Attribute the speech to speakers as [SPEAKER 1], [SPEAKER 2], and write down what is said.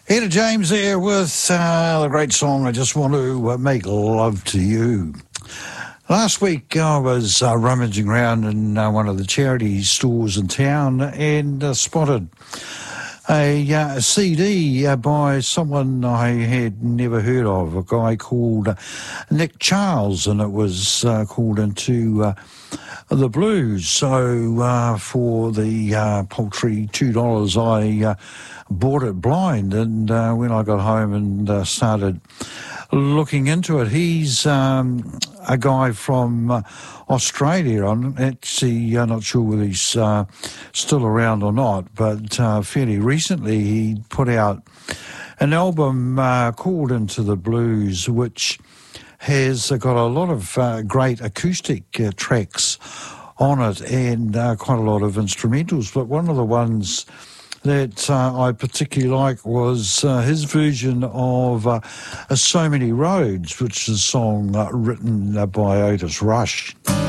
[SPEAKER 1] Etta James there with the great song, I Just Want to Make Love to You. Last week I was rummaging around in one of the charity stores in town and spotted a CD by someone I had never heard of, a guy called Nick Charles, and it was called Into the Blues. So for the paltry $2, I bought it blind, and when I got home and started looking into it, he's a guy from Australia. I'm actually not sure whether he's still around or not, but fairly recently he put out an album called Into the Blues, which has got a lot of great acoustic tracks on it and quite a lot of instrumentals. But one of the ones that I particularly like was his version of So Many Roads, which is a song written by Otis Rush.